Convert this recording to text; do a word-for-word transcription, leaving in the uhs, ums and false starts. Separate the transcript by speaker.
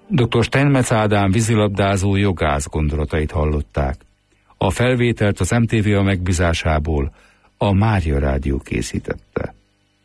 Speaker 1: doktor Steinmetz Ádám vízilabdázó jogász gondolatait hallották. A felvételt az em té vé a megbízásából a Mária Rádió készítette.